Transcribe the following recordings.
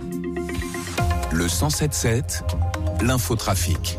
Le 107.7, l'infotrafic.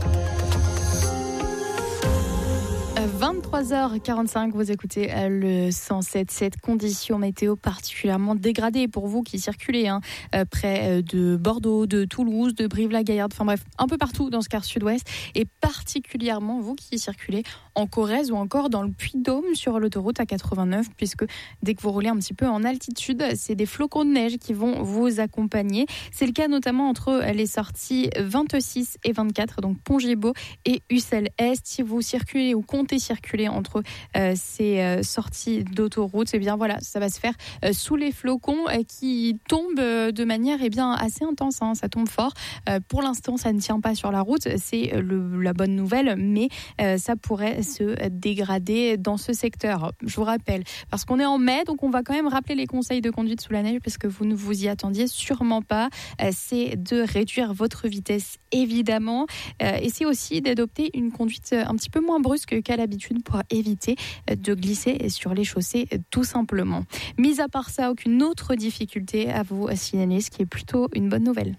23h45, vous écoutez le 107.7, conditions météo particulièrement dégradées pour vous qui circulez près de Bordeaux, de Toulouse, de Brive-la-Gaillarde, enfin bref, un peu partout dans ce quart sud-ouest, et particulièrement vous qui circulez en Corrèze ou encore dans le Puy-de-Dôme sur l'autoroute A89, puisque dès que vous roulez un petit peu en altitude, c'est des flocons de neige qui vont vous accompagner. C'est le cas notamment entre les sorties 26 et 24, donc Pont-Gibaud et Ussel-Est. Si vous circulez ou comptez circuler entre ces sorties d'autoroute, et bien voilà, ça va se faire sous les flocons qui tombent de manière assez intense, ça tombe fort. Pour l'instant, ça ne tient pas sur la route, c'est la bonne nouvelle, mais ça pourrait se dégrader dans ce secteur. Je vous rappelle, parce qu'on est en mai, donc on va quand même rappeler les conseils de conduite sous la neige, parce que vous ne vous y attendiez sûrement pas. C'est de réduire votre vitesse, évidemment, et c'est aussi d'adopter une conduite un petit peu moins brusque qu'à l'habitude pour éviter de glisser sur les chaussées, tout simplement. Mis à part ça, aucune autre difficulté à vous signaler, ce qui est plutôt une bonne nouvelle.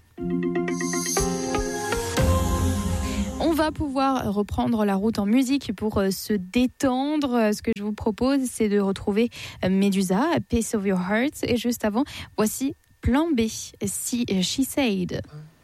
On va pouvoir reprendre la route en musique pour se détendre. Ce que je vous propose, c'est de retrouver Medusa, Piece of Your Heart. Et juste avant, voici Plan B, si She Said.